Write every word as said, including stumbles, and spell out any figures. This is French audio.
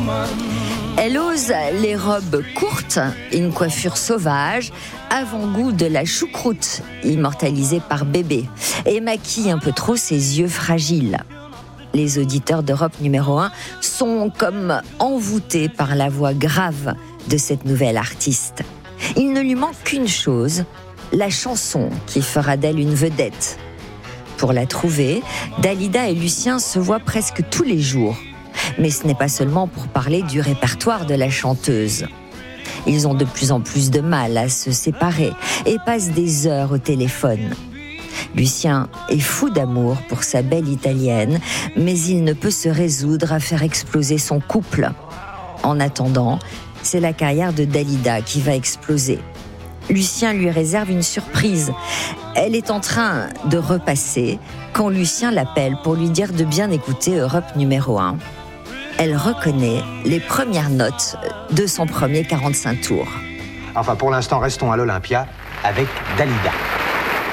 Elle ose les robes courtes, une coiffure sauvage, avant-goût de la choucroute, immortalisée par Bébé, et maquille un peu trop ses yeux fragiles. Les auditeurs d'Europe numéro un sont comme envoûtés par la voix grave de cette nouvelle artiste. Il ne lui manque qu'une chose, la chanson qui fera d'elle une vedette. Pour la trouver, Dalida et Lucien se voient presque tous les jours. Mais ce n'est pas seulement pour parler du répertoire de la chanteuse. Ils ont de plus en plus de mal à se séparer et passent des heures au téléphone. Lucien est fou d'amour pour sa belle italienne, mais il ne peut se résoudre à faire exploser son couple. En attendant, c'est la carrière de Dalida qui va exploser. Lucien lui réserve une surprise. Elle est en train de repasser quand Lucien l'appelle pour lui dire de bien écouter Europe numéro un. Elle reconnaît les premières notes de son premier quarante-cinq tours. Enfin, pour l'instant, restons à l'Olympia avec Dalida.